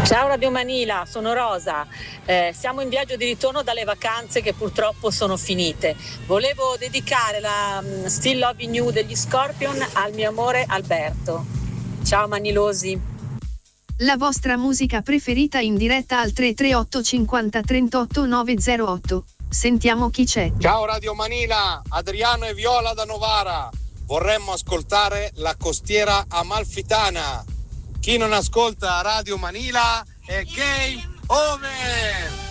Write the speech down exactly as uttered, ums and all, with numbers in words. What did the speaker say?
Ciao Radio Manila, sono Rosa, eh, siamo in viaggio di ritorno dalle vacanze che purtroppo sono finite. Volevo dedicare la um, Still Loving You degli Scorpion al mio amore Alberto. Ciao Manilosi. La vostra musica preferita in diretta al tre tre otto cinquanta trentotto nove zero otto. Sentiamo chi c'è. Ciao Radio Manila, Adriano e Viola da Novara. Vorremmo ascoltare La costiera amalfitana. Chi non ascolta Radio Manila è game over!